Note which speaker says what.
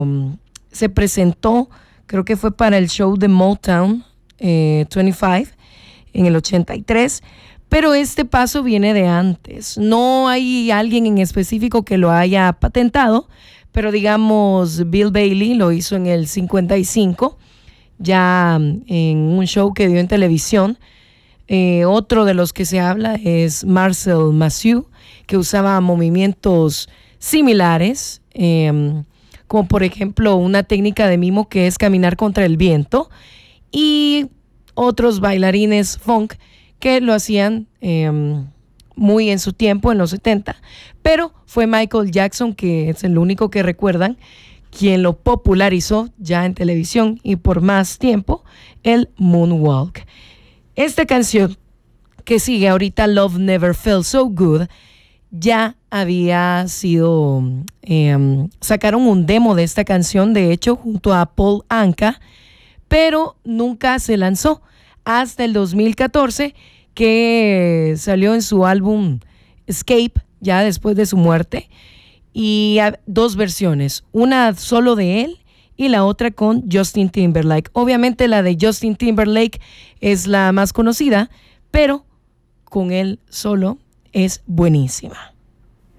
Speaker 1: se presentó, creo que fue para el show de Motown 25 en el 83, pero este paso viene de antes. No hay alguien en específico que lo haya patentado, pero digamos Bill Bailey lo hizo en el 55, ya en un show que dio en televisión. Otro de los que se habla es Marcel Massieu, que usaba movimientos similares, como por ejemplo una técnica de mimo que es caminar contra el viento, y otros bailarines funk que lo hacían muy en su tiempo, en los 70, pero fue Michael Jackson, que es el único que recuerdan, quien lo popularizó ya en televisión y por más tiempo, el moonwalk. Esta canción que sigue ahorita, Love Never Felt So Good, ya había sido, sacaron un demo de esta canción, de hecho, junto a Paul Anka, pero nunca se lanzó hasta el 2014, que salió en su álbum Escape, ya después de su muerte, y dos versiones, una solo de él y la otra con Justin Timberlake. Obviamente la de Justin Timberlake es la más conocida, pero con él solo es buenísima.